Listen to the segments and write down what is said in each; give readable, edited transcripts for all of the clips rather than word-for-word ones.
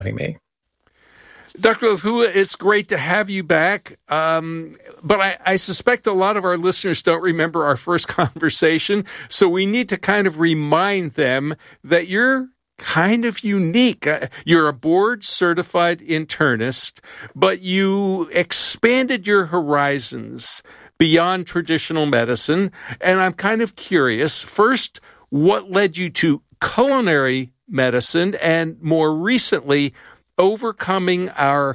having me. Dr. Lupuma, it's great to have you back. But I suspect a lot of our listeners don't remember our first conversation. So we need to kind of remind them that you're kind of unique. You're a board-certified internist, but you expanded your horizons beyond traditional medicine. And I'm kind of curious, first, what led you to culinary medicine, and more recently, overcoming our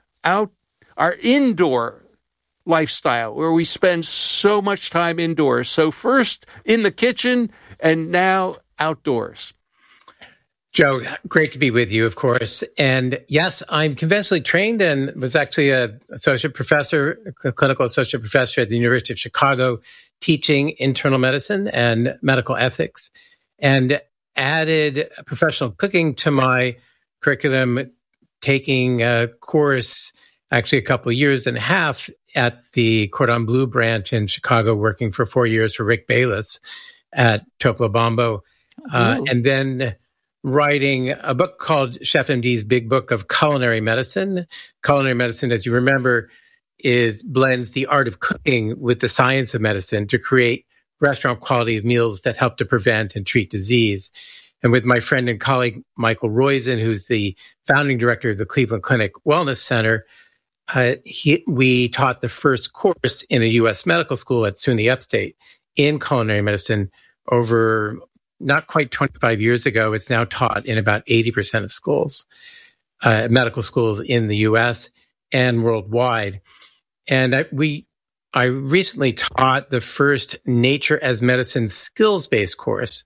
indoor lifestyle where we spend so much time indoors. So first in the kitchen and now outdoors. Joe, great to be with you, of course. And yes, I'm conventionally trained and was actually a clinical associate professor at the University of Chicago, teaching internal medicine and medical ethics, and added professional cooking to my curriculum, taking a course, actually a couple of years and a half at the Cordon Bleu branch in Chicago, working for 4 years for Rick Bayless at Topolo Bombo. And then writing a book called Chef MD's Big Book of Culinary Medicine. Culinary medicine, as you remember, blends the art of cooking with the science of medicine to create restaurant quality of meals that help to prevent and treat disease. And with my friend and colleague, Michael Roizen, who's the founding director of the Cleveland Clinic Wellness Center, we taught the first course in a U.S. medical school at SUNY Upstate in culinary medicine over not quite 25 years ago. It's now taught in about 80% of schools, medical schools in the U.S. and worldwide. And I recently taught the first Nature as Medicine skills-based course,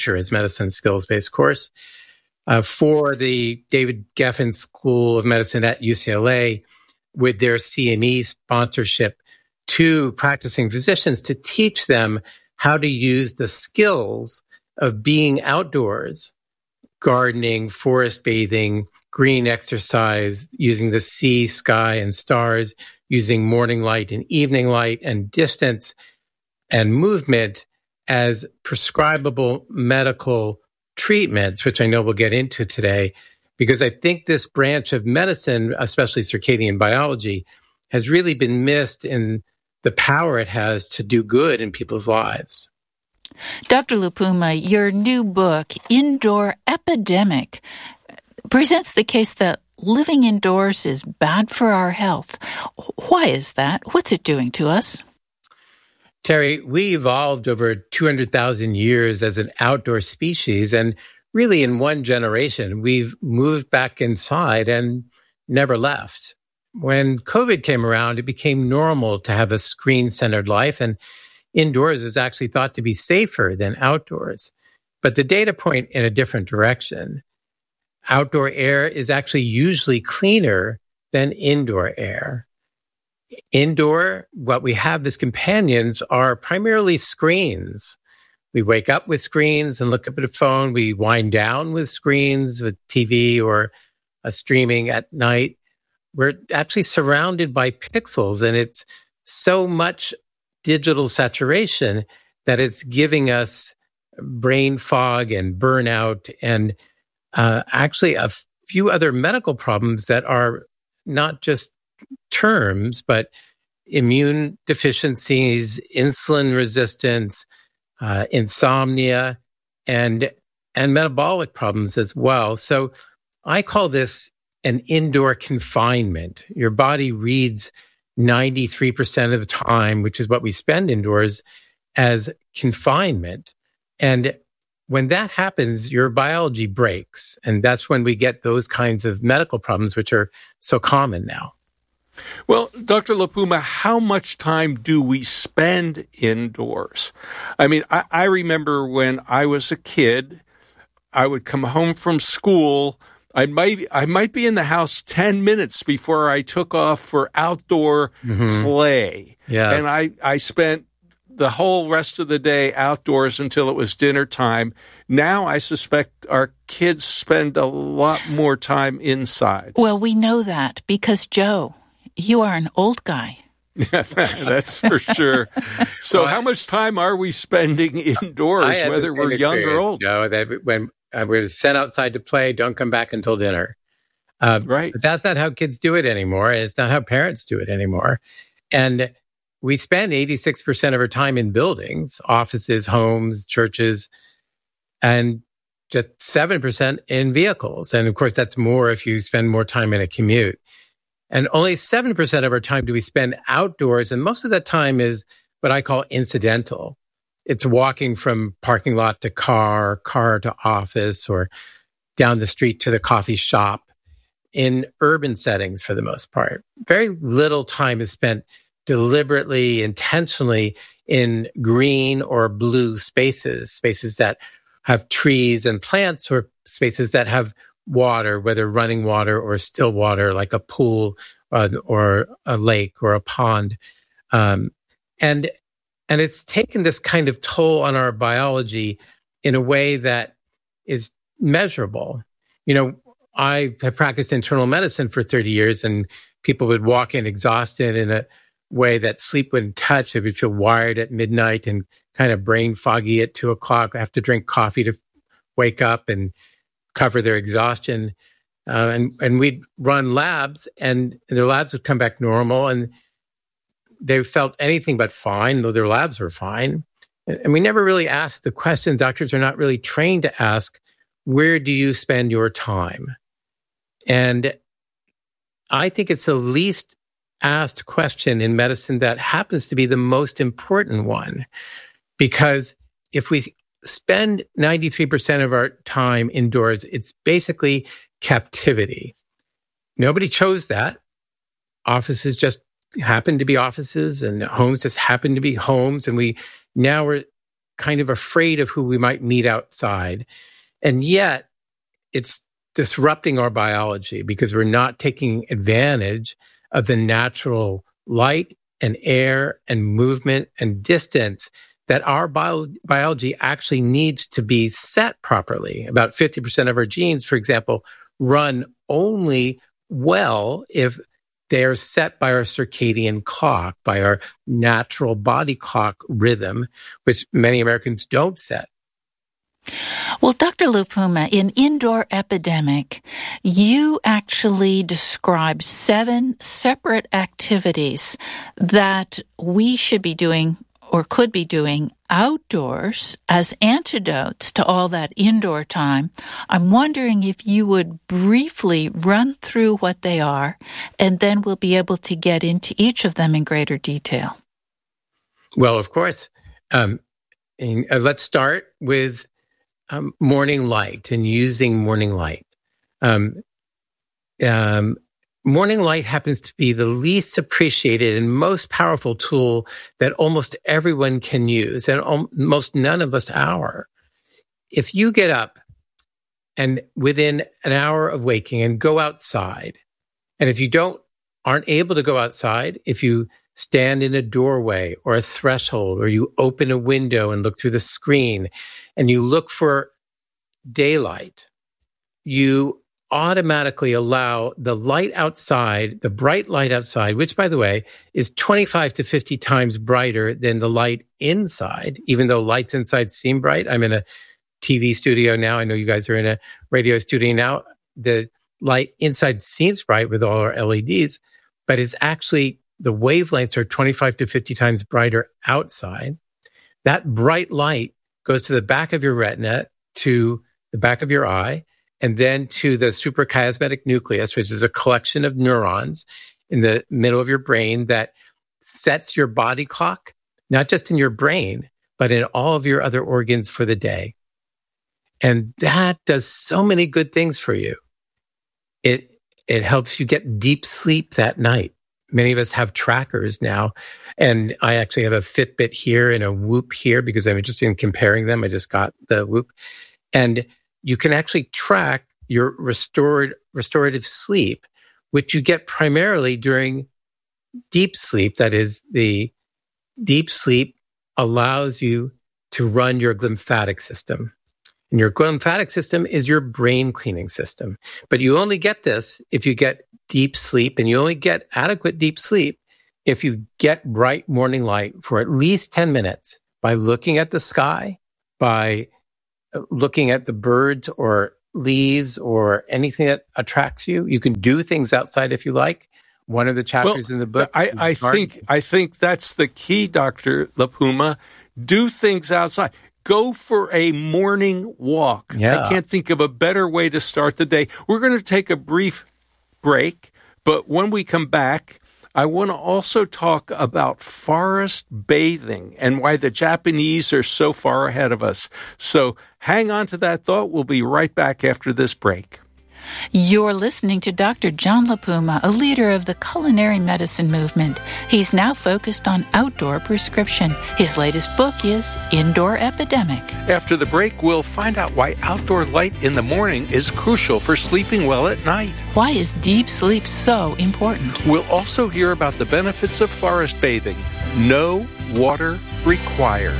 for the David Geffen School of Medicine at UCLA with their CME sponsorship to practicing physicians to teach them how to use the skills of being outdoors, gardening, forest bathing, green exercise, using the sea, sky, and stars, using morning light and evening light and distance and movement as prescribable medical treatments, which I know we'll get into today, because I think this branch of medicine, especially circadian biology, has really been missed in the power it has to do good in people's lives. Dr. Lupuma, your new book, Indoor Epidemic, presents the case that living indoors is bad for our health. Why is that? What's it doing to us? Terry, we evolved over 200,000 years as an outdoor species, and really in one generation, we've moved back inside and never left. When COVID came around, it became normal to have a screen-centered life, and indoors is actually thought to be safer than outdoors. But the data point in a different direction. Outdoor air is actually usually cleaner than indoor air. Indoor, what we have as companions are primarily screens. We wake up with screens and look up at a phone. We wind down with screens, with TV or streaming at night. We're actually surrounded by pixels, and it's so much digital saturation that it's giving us brain fog and burnout and actually a few other medical problems that are not just terms, but immune deficiencies, insulin resistance, insomnia, and metabolic problems as well. So I call this an indoor confinement. Your body reads 93% of the time, which is what we spend indoors, as confinement. And when that happens, your biology breaks. And that's when we get those kinds of medical problems, which are so common now. Well, Dr. Lupuma, how much time do we spend indoors? I mean, I remember when I was a kid, I would come home from school. I might be in the house 10 minutes before I took off for outdoor play. Yes. And I spent the whole rest of the day outdoors until it was dinner time. Now I suspect our kids spend a lot more time inside. Well, we know that because, Joe, you are an old guy. Yeah, that's for sure. So how much time are we spending indoors, whether we're young or old? Joe, that when we're sent outside to play, don't come back until dinner. Right. But that's not how kids do it anymore. And it's not how parents do it anymore. And we spend 86% of our time in buildings, offices, homes, churches, and just 7% in vehicles. And of course, that's more if you spend more time in a commute. And only 7% of our time do we spend outdoors. And most of that time is what I call incidental. It's walking from parking lot to car to office, or down the street to the coffee shop in urban settings for the most part. Very little time is spent deliberately, intentionally in green or blue spaces that have trees and plants, or spaces that have water, whether running water or still water, like a pool or a lake or a pond. And it's taken this kind of toll on our biology in a way that is measurable. You know, I have practiced internal medicine for 30 years, and people would walk in exhausted in a way that sleep wouldn't touch. They would feel wired at midnight and kind of brain foggy at 2:00, have to drink coffee to wake up and cover their exhaustion. And we'd run labs, and their labs would come back normal, and they felt anything but fine, though their labs were fine. And we never really asked the question. Doctors are not really trained to ask, where do you spend your time? And I think it's the least asked question in medicine that happens to be the most important one. Because if we spend 93% of our time indoors, it's basically captivity. Nobody chose that. Offices just happen to be offices, and homes just happen to be homes. And we're kind of afraid of who we might meet outside. And yet it's disrupting our biology because we're not taking advantage of the natural light and air and movement and distance that our biology actually needs to be set properly. About 50% of our genes, for example, run only well if they are set by our circadian clock, by our natural body clock rhythm, which many Americans don't set. Well, Dr. Lupuma, in Indoor Epidemic, you actually describe 7 separate activities that we should be doing or could be doing outdoors as antidotes to all that indoor time. I'm wondering if you would briefly run through what they are, and then we'll be able to get into each of them in greater detail. Well, of course. Let's start with morning light and using morning light. Morning light happens to be the least appreciated and most powerful tool that almost everyone can use, and almost none of us are. If you get up and within an hour of waking and go outside, and if you aren't able to go outside, if you stand in a doorway or a threshold, or you open a window and look through the screen and you look for daylight, you automatically allow the light outside, the bright light outside, which, by the way, is 25 to 50 times brighter than the light inside, even though lights inside seem bright. I'm in a TV studio now. I know you guys are in a radio studio now. The light inside seems bright with all our LEDs, but it's actually, the wavelengths are 25 to 50 times brighter outside. That bright light goes to the back of your retina, to the back of your eye, and then to the suprachiasmatic nucleus, which is a collection of neurons in the middle of your brain that sets your body clock, not just in your brain, but in all of your other organs for the day. And that does so many good things for you. It helps you get deep sleep that night. Many of us have trackers now, and I actually have a Fitbit here and a Whoop here because I'm interested in comparing them. I just got the Whoop. And you can actually track your restorative sleep, which you get primarily during deep sleep. That is, the deep sleep allows you to run your glymphatic system. And your glymphatic system is your brain cleaning system. But you only get this if you get deep sleep, and you only get adequate deep sleep if you get bright morning light for at least 10 minutes by looking at the sky, by looking at the birds or leaves or anything that attracts you. You can do things outside if you like. One of the chapters in the book. I think that's the key, Dr. LaPuma. Do things outside. Go for a morning walk. Yeah. I can't think of a better way to start the day. We're going to take a brief break, but when we come back, I want to also talk about forest bathing and why the Japanese are so far ahead of us. So hang on to that thought. We'll be right back after this break. You're listening to Dr. John LaPuma, a leader of the culinary medicine movement. He's now focused on outdoor prescription. His latest book is Indoor Epidemic. After the break, we'll find out why outdoor light in the morning is crucial for sleeping well at night. Why is deep sleep so important? We'll also hear about the benefits of forest bathing. No water required.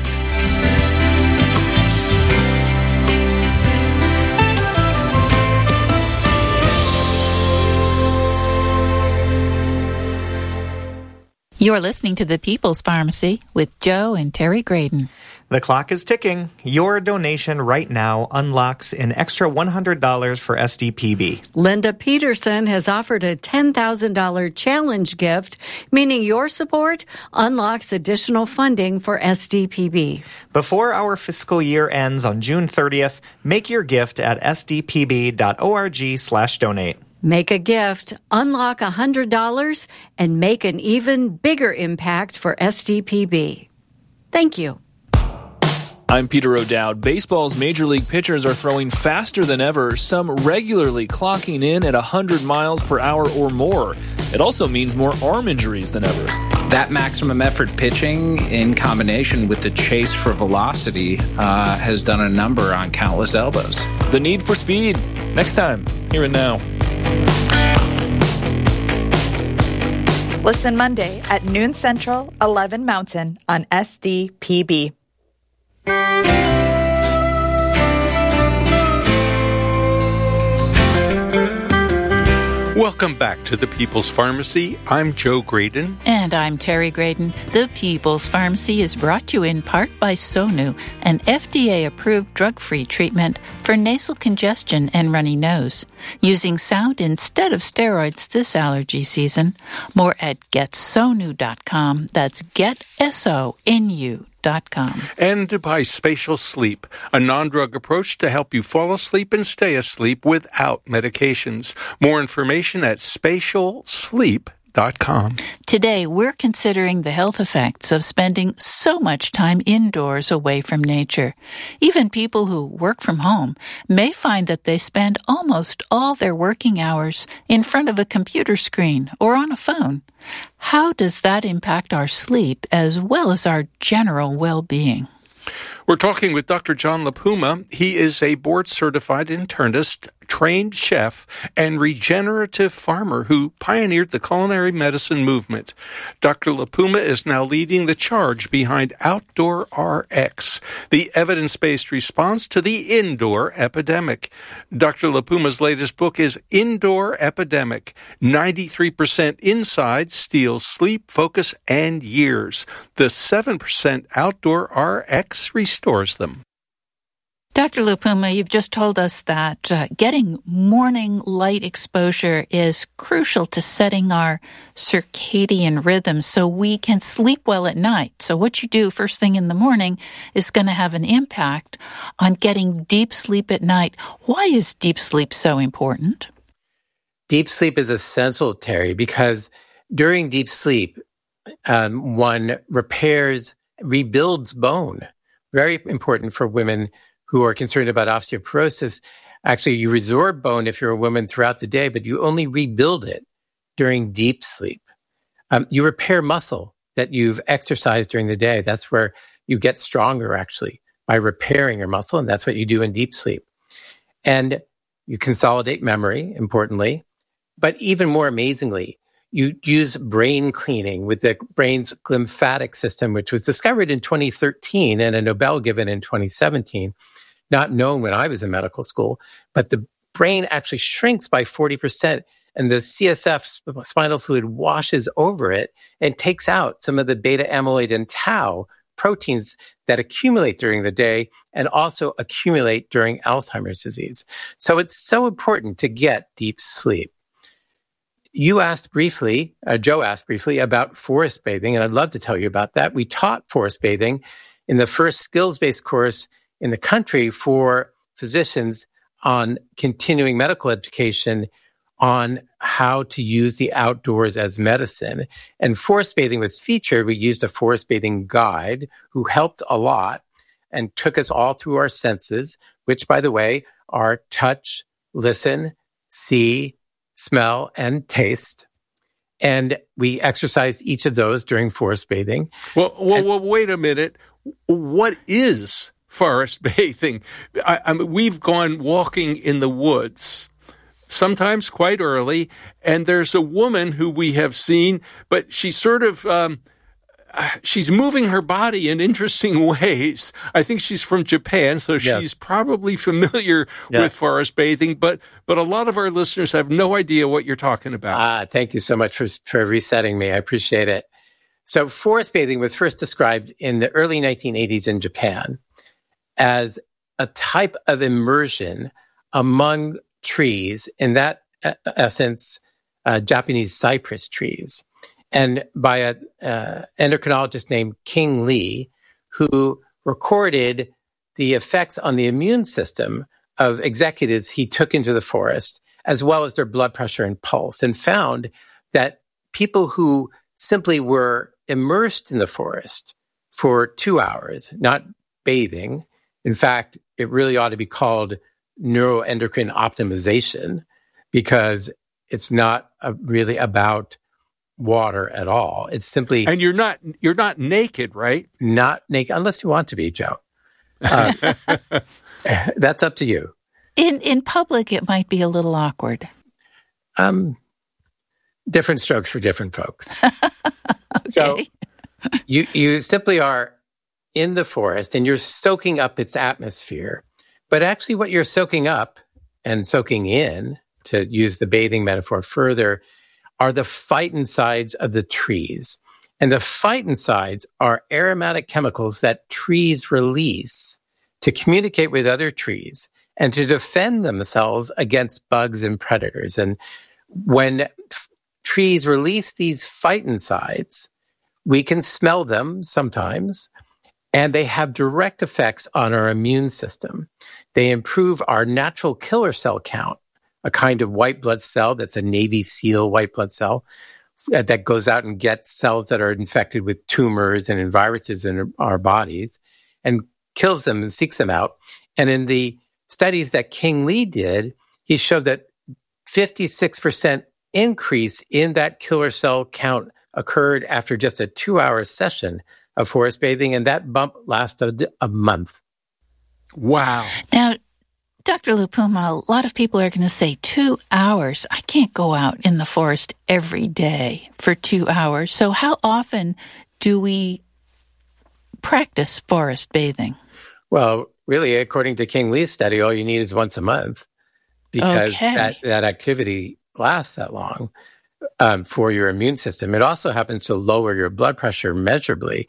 You're listening to The People's Pharmacy with Joe and Terry Graydon. The clock is ticking. Your donation right now unlocks an extra $100 for SDPB. Linda Peterson has offered a $10,000 challenge gift, meaning your support unlocks additional funding for SDPB. Before our fiscal year ends on June 30th, make your gift at sdpb.org/donate. Make a gift, unlock $100, and make an even bigger impact for SDPB. Thank you. I'm Peter O'Dowd. Baseball's major league pitchers are throwing faster than ever, some regularly clocking in at 100 miles per hour or more. It also means more arm injuries than ever. That maximum effort pitching in combination with the chase for velocity has done a number on countless elbows. The need for speed. Next time, here and now. Listen Monday at noon Central, 11 Mountain on SDPB. Welcome back to the People's Pharmacy. I'm Joe Graydon. And I'm Terry Graydon. The People's Pharmacy is brought to you in part by Sonu, an FDA-approved drug-free treatment for nasal congestion and runny nose. Using sound instead of steroids this allergy season. More at getsonu.com. That's GetSONU.com. And by Spatial Sleep, a non-drug approach to help you fall asleep and stay asleep without medications. More information at spatialsleep.com. Today, we're considering the health effects of spending so much time indoors away from nature. Even people who work from home may find that they spend almost all their working hours in front of a computer screen or on a phone. How does that impact our sleep as well as our general well-being? We're talking with Dr. John LaPuma. He is a board-certified internist, trained chef, and regenerative farmer who pioneered the culinary medicine movement. Dr. LaPuma is now leading the charge behind Outdoor RX, the evidence-based response to the indoor epidemic. Dr. LaPuma's latest book is Indoor Epidemic. 93% inside steals sleep, focus, and years. The 7% Outdoor RX restores them. Dr. LaPuma, you've just told us that getting morning light exposure is crucial to setting our circadian rhythm so we can sleep well at night. So what you do first thing in the morning is going to have an impact on getting deep sleep at night. Why is deep sleep so important? Deep sleep is essential, Terry, because during deep sleep, one rebuilds bone. Very important for women who are concerned about osteoporosis. Actually, you resorb bone if you're a woman throughout the day, but you only rebuild it during deep sleep. You repair muscle that you've exercised during the day. That's where you get stronger, actually, by repairing your muscle, and that's what you do in deep sleep. And you consolidate memory, importantly, but even more amazingly, you use brain cleaning with the brain's lymphatic system, which was discovered in 2013 and a Nobel given in 2017. Not known when I was in medical school, but the brain actually shrinks by 40%, and the CSF, spinal fluid, washes over it and takes out some of the beta amyloid and tau proteins that accumulate during the day and also accumulate during Alzheimer's disease. So it's so important to get deep sleep. You asked briefly, Joe asked briefly about forest bathing, and I'd love to tell you about that. We taught forest bathing in the first skills-based course in the country for physicians on continuing medical education on how to use the outdoors as medicine. And forest bathing was featured. We used a forest bathing guide who helped a lot and took us all through our senses, which, by the way, are touch, listen, see, smell, and taste. And we exercised each of those during forest bathing. Well, wait a minute. What is forest bathing? I mean, we've gone walking in the woods, sometimes quite early, and there's a woman who we have seen, but she's sort of, she's moving her body in interesting ways. I think she's from Japan, so she's probably familiar with forest bathing, but a lot of our listeners have no idea what you're talking about. Thank you so much for resetting me. I appreciate it. So forest bathing was first described in the early 1980s in Japan as a type of immersion among trees, in that essence, Japanese cypress trees, and by an endocrinologist named King Lee, who recorded the effects on the immune system of executives he took into the forest, as well as their blood pressure and pulse, and found that people who simply were immersed in the forest for 2 hours, not bathing. In fact, it really ought to be called neuroendocrine optimization, because it's not really about water at all. It's simply... And you're not naked, right? Not naked, unless you want to be, Joe. That's up to you. In public, it might be a little awkward. Different strokes for different folks. Okay. So you simply are in the forest and you're soaking up its atmosphere. But actually what you're soaking up and soaking in, to use the bathing metaphor further, are the phytoncides of the trees. And the phytoncides are aromatic chemicals that trees release to communicate with other trees and to defend themselves against bugs and predators. And when trees release these phytoncides, we can smell them sometimes, and they have direct effects on our immune system. They improve our natural killer cell count, a kind of white blood cell that's a Navy SEAL white blood cell that goes out and gets cells that are infected with tumors and viruses in our bodies and kills them and seeks them out. And in the studies that King Lee did, he showed that 56% increase in that killer cell count occurred after just a 2-hour session of forest bathing, and that bump lasted a month. Wow. Now, Dr. Lupuma, a lot of people are going to say 2 hours. I can't go out in the forest every day for 2 hours. So how often do we practice forest bathing? Well, really, according to King Lee's study, all you need is once a month, because that activity lasts that long for your immune system. It also happens to lower your blood pressure measurably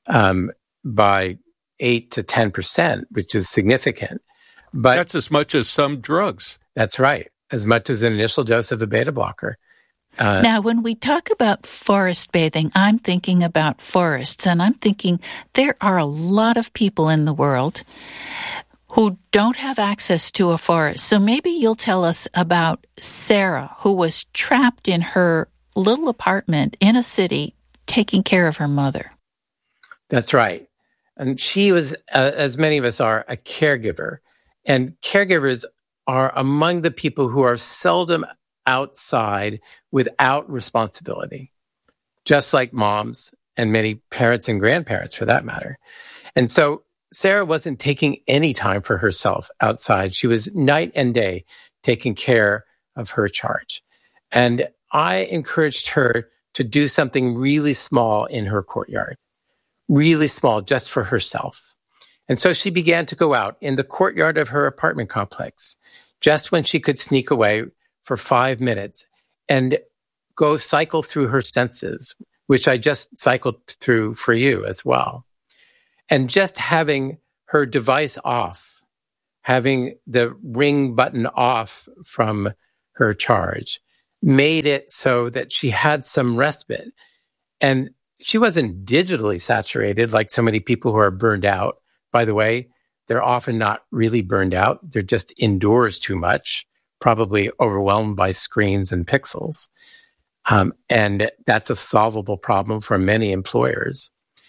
by 8 to 10%, which is significant. But that's as much as some drugs. That's right. As much as an initial dose of a beta blocker. Now, when we talk about forest bathing, I'm thinking about forests, and I'm thinking there are a lot of people in the world who don't have access to a forest. So maybe you'll tell us about Sarah, who was trapped in her little apartment in a city taking care of her mother. That's right. And she was, as many of us are, a caregiver. And caregivers are among the people who are seldom outside without responsibility, just like moms and many parents and grandparents for that matter. And so Sarah wasn't taking any time for herself outside. She was night and day taking care of her charge. And I encouraged her to do something really small in her courtyard, really small, just for herself. And so she began to go out in the courtyard of her apartment complex, just when she could sneak away for 5 minutes and go cycle through her senses, which I just cycled through for you as well. And just having her device off, having the ring button off from her charge, made it so that she had some respite. And she wasn't digitally saturated like so many people who are burned out. By the way, they're often not really burned out. They're just indoors too much, probably overwhelmed by screens and pixels. And that's a solvable problem for many employers.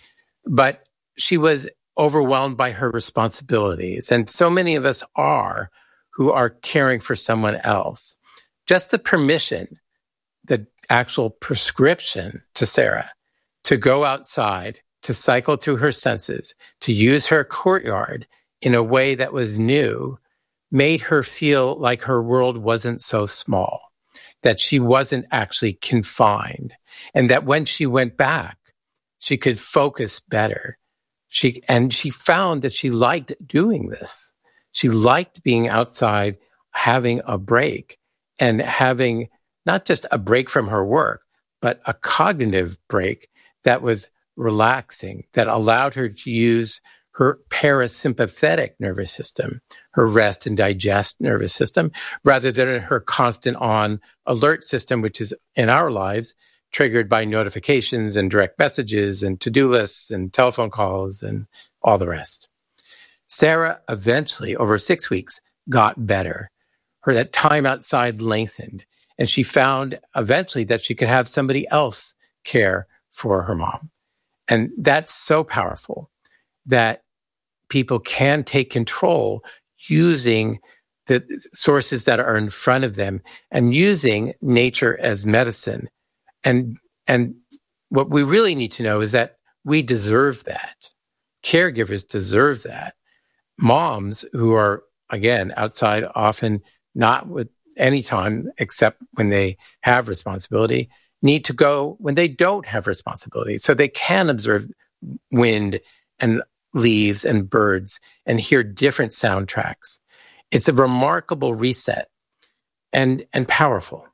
But she was overwhelmed by her responsibilities. And so many of us are who are caring for someone else. Just the permission, the actual prescription to Sarah to go outside, to cycle through her senses, to use her courtyard in a way that was new, made her feel like her world wasn't so small, that she wasn't actually confined, and that when she went back, she could focus better. She found that she liked doing this. She liked being outside, having a break, and having not just a break from her work, but a cognitive break that was relaxing, that allowed her to use her parasympathetic nervous system, her rest and digest nervous system, rather than her constant on alert system, which is in our lives triggered by notifications and direct messages and to-do lists and telephone calls and all the rest. Sarah eventually, over 6 weeks, got better. That time outside lengthened, and she found eventually that she could have somebody else care for her mom. And that's so powerful that people can take control using the sources that are in front of them and using nature as medicine. And what we really need to know is that we deserve that. Caregivers deserve that. Moms who are, again, outside often not with any time except when they have responsibility, need to go when they don't have responsibility. So they can observe wind and leaves and birds and hear different soundtracks. It's a remarkable reset and powerful.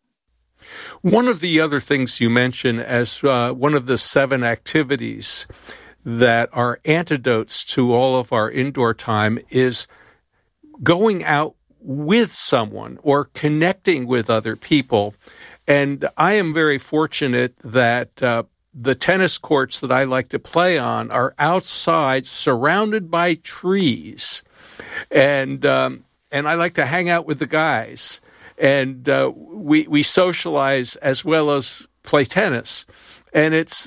One of the other things you mention as one of the 7 activities that are antidotes to all of our indoor time is going out with someone or connecting with other people. And I am very fortunate that the tennis courts that I like to play on are outside, surrounded by trees. And I like to hang out with the guys. And we socialize as well as play tennis. And it's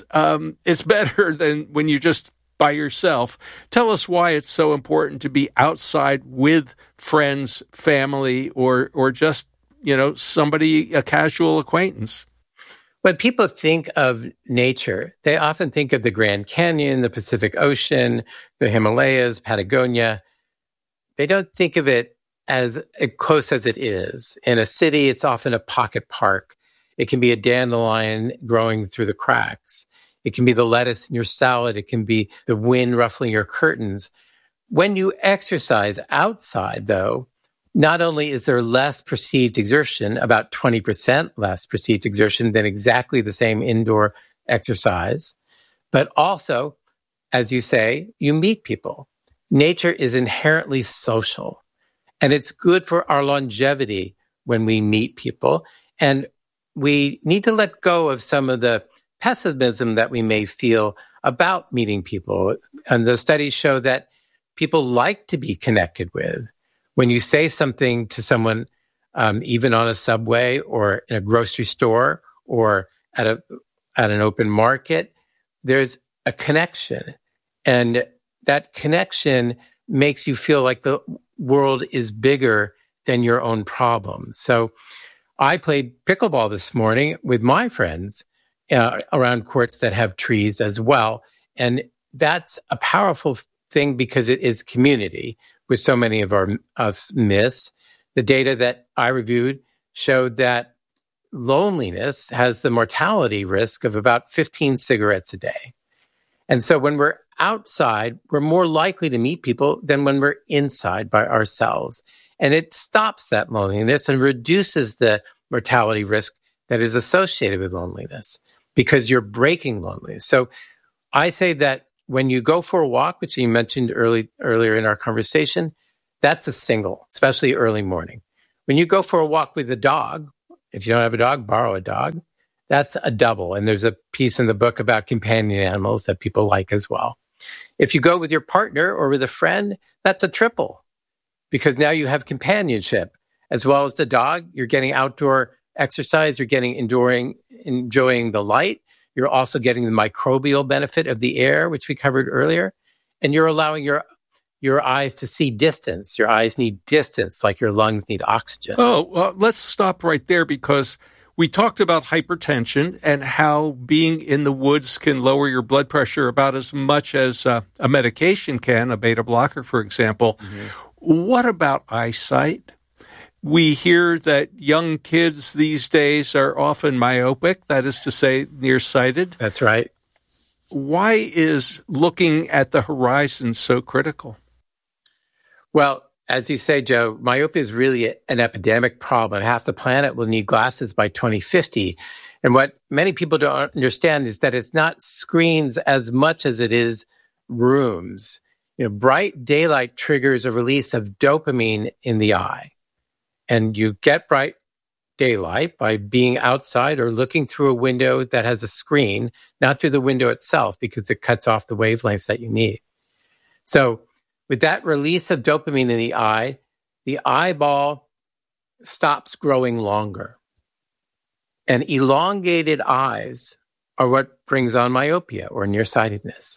better than when you just by yourself. Tell us why it's so important to be outside with friends, family, or just, somebody, a casual acquaintance. When people think of nature, they often think of the Grand Canyon, the Pacific Ocean, the Himalayas, Patagonia. They don't think of it as close as it is. In a city, it's often a pocket park. It can be a dandelion growing through the cracks. It can be the lettuce in your salad. It can be the wind ruffling your curtains. When you exercise outside, though, not only is there less perceived exertion, about 20% less perceived exertion than exactly the same indoor exercise, but also, as you say, you meet people. Nature is inherently social, and it's good for our longevity when we meet people. And we need to let go of some of the pessimism that we may feel about meeting people. And the studies show that people like to be connected with. When you say something to someone, even on a subway or in a grocery store or at an open market, there's a connection. And that connection makes you feel like the world is bigger than your own problems. So I played pickleball this morning with my friends around courts that have trees as well. And that's a powerful thing because it is community, with so many of us miss. The data that I reviewed showed that loneliness has the mortality risk of about 15 cigarettes a day. And so when we're outside, we're more likely to meet people than when we're inside by ourselves. And it stops that loneliness and reduces the mortality risk that is associated with loneliness because you're breaking loneliness. So I say that when you go for a walk, which you mentioned earlier in our conversation, that's a single, especially early morning. When you go for a walk with a dog, if you don't have a dog, borrow a dog, that's a double. And there's a piece in the book about companion animals that people like as well. If you go with your partner or with a friend, that's a triple, because now you have companionship. As well as the dog, you're getting outdoor exercise, you're getting enjoying the light. You're also getting the microbial benefit of the air, which we covered earlier. And you're allowing your eyes to see distance. Your eyes need distance, like your lungs need oxygen. Oh, well, let's stop right there, because we talked about hypertension and how being in the woods can lower your blood pressure about as much as a medication can, a beta blocker, for example. Mm-hmm. What about eyesight? We hear that young kids these days are often myopic, that is to say, nearsighted. That's right. Why is looking at the horizon so critical? Well, as you say, Joe, myopia is really an epidemic problem. Half the planet will need glasses by 2050. And what many people don't understand is that it's not screens as much as it is rooms. Bright daylight triggers a release of dopamine in the eye. And you get bright daylight by being outside or looking through a window that has a screen, not through the window itself, because it cuts off the wavelengths that you need. So with that release of dopamine in the eyeball stops growing longer. And elongated eyes are what brings on myopia or nearsightedness.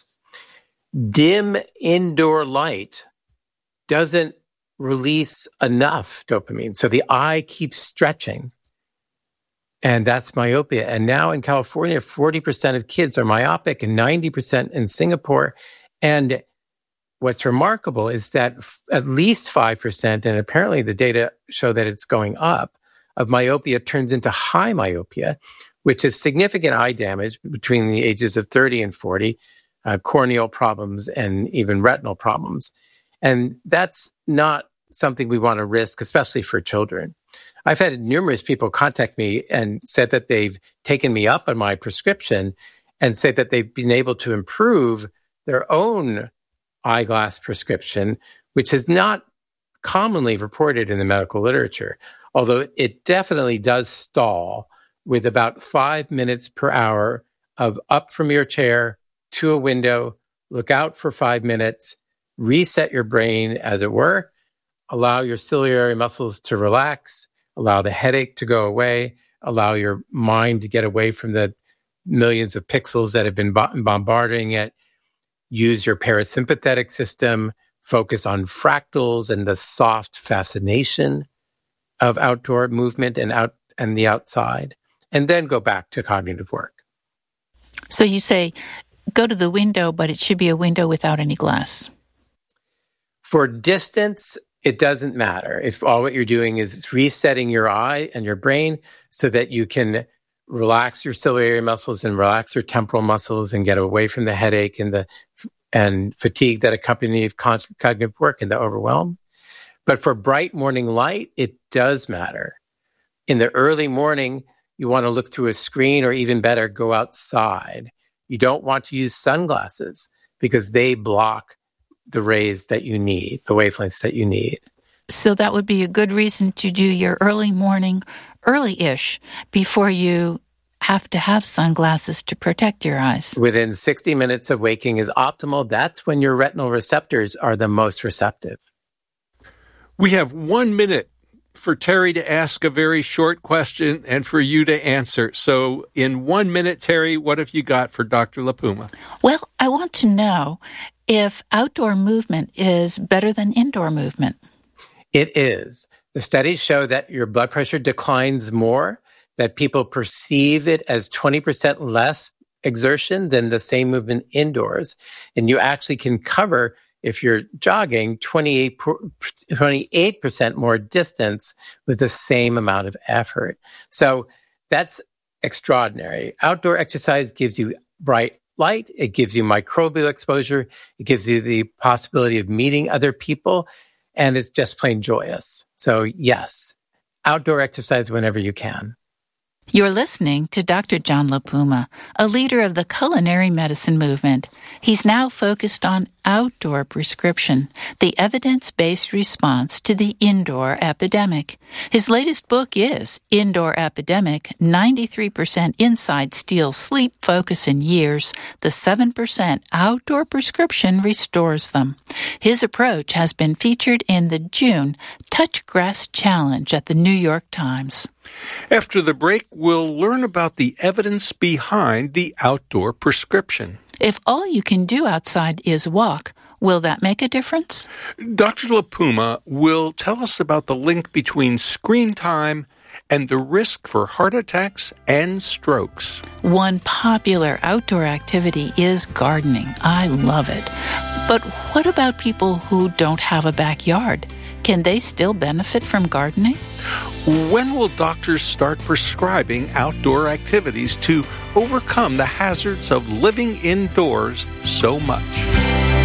Dim indoor light doesn't release enough dopamine. So the eye keeps stretching. And that's myopia. And now in California, 40% of kids are myopic and 90% in Singapore. And what's remarkable is that at least 5%, and apparently the data show that it's going up, of myopia turns into high myopia, which is significant eye damage between the ages of 30 and 40, corneal problems, and even retinal problems. And that's not something we want to risk, especially for children. I've had numerous people contact me and said that they've taken me up on my prescription and said that they've been able to improve their own eyeglass prescription, which is not commonly reported in the medical literature, although it definitely does stall with about 5 minutes per hour of up from your chair to a window, look out for 5 minutes, reset your brain, as it were, allow your ciliary muscles to relax, allow the headache to go away, allow your mind to get away from the millions of pixels that have been bombarding it. Use your parasympathetic system, focus on fractals and the soft fascination of outdoor movement and the outside, and then go back to cognitive work. So you say, go to the window, but it should be a window without any glass. For distance, it doesn't matter. If all what you're doing is resetting your eye and your brain so that you can relax your ciliary muscles and relax your temporal muscles and get away from the headache and fatigue that accompany cognitive work and the overwhelm. But for bright morning light, it does matter. In the early morning, you want to look through a screen, or even better, go outside. You don't want to use sunglasses because they block the rays that you need, the wavelengths that you need. So that would be a good reason to do your early morning, early-ish, before you have to have sunglasses to protect your eyes. Within 60 minutes of waking is optimal. That's when your retinal receptors are the most receptive. We have 1 minute for Terry to ask a very short question and for you to answer. So in 1 minute, Terry, what have you got for Dr. LaPuma? Well, I want to know if outdoor movement is better than indoor movement. It is. The studies show that your blood pressure declines more, that people perceive it as 20% less exertion than the same movement indoors. And you actually can cover, if you're jogging, 28% more distance with the same amount of effort. So that's extraordinary. Outdoor exercise gives you bright light. It gives you microbial exposure. It gives you the possibility of meeting other people. And it's just plain joyous. So yes, outdoor exercise whenever you can. You're listening to Dr. John LaPuma, a leader of the culinary medicine movement. He's now focused on outdoor prescription, the evidence-based response to the indoor epidemic. His latest book is Indoor Epidemic, 93% Inside Steals Sleep Focus in Years, the 7% Outdoor Prescription Restores Them. His approach has been featured in the June Touch Grass Challenge at the New York Times. After the break, we'll learn about the evidence behind the outdoor prescription. If all you can do outside is walk, will that make a difference? Dr. LaPuma will tell us about the link between screen time and the risk for heart attacks and strokes. One popular outdoor activity is gardening. I love it. But what about people who don't have a backyard? Can they still benefit from gardening? When will doctors start prescribing outdoor activities to overcome the hazards of living indoors so much?